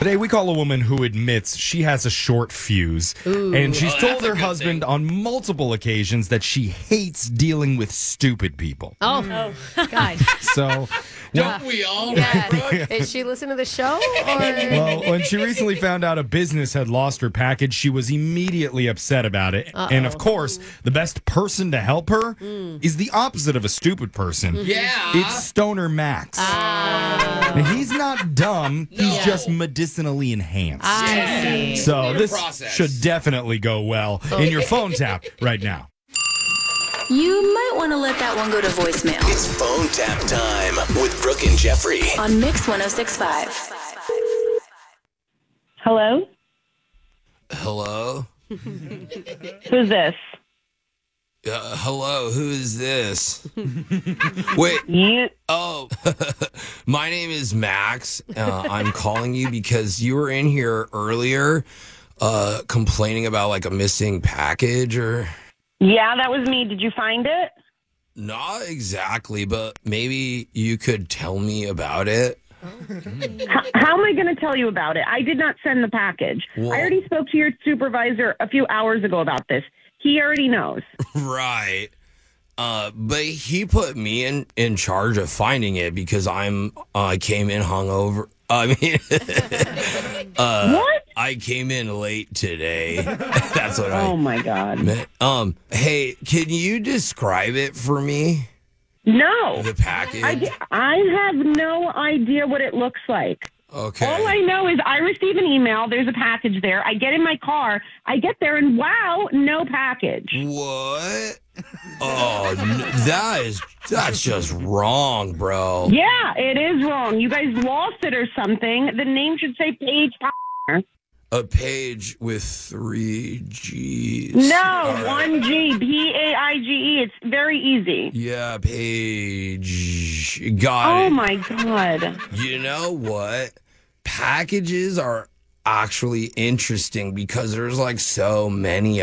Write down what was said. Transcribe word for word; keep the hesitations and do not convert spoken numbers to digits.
Today, we call a woman who admits she has a short fuse. Ooh. And she's Oh, told that's a her good husband thing. on multiple occasions that she hates dealing with stupid people. Oh, God. So, Don't we all, Yeah. right, Brooke? Is she listening to the show? Or? well, when she recently found out a business had lost her package, she was immediately upset about it. Uh-oh. And of course, the best person to help her is the opposite of a stupid person. Yeah. It's Stoner Max. Ah, Now, he's not dumb, he's No. just medicinally enhanced. I see. So What a this process. should definitely go well in your phone tap right now. You might want to let that one go to voicemail It's phone tap time with Brooke and Jeffrey. on Mix one oh six point five. Hello? Hello? Who's this? Uh, hello, who is this? Wait, You oh, my name is Max. Uh, I'm calling you because you were in here earlier uh, complaining about like a missing package or... Yeah, that was me. Did you find it? Not exactly, but maybe you could tell me about it. H- how am I going to tell you about it? I did not send the package. Well- I already spoke to your supervisor a few hours ago about this. He already knows. Right. Uh, but he put me in, in charge of finding it because I'm I came in hungover. I mean, uh, What? I came in late today. That's what I Oh my God. meant. Um, hey, can you describe it for me? No. The package. I, I have no idea what it looks like. Okay. All I know is I receive an email. There's a package there. I get in my car. I get there and wow, no package. What? Oh, n- that is that's just wrong, bro. Yeah, it is wrong. You guys lost it or something. The name should say Paige. A page with three G's. No, All right. one G, P A I G E. It's very easy. Yeah, page. Got Oh it. my God. You know what? Packages are actually interesting because there's like so many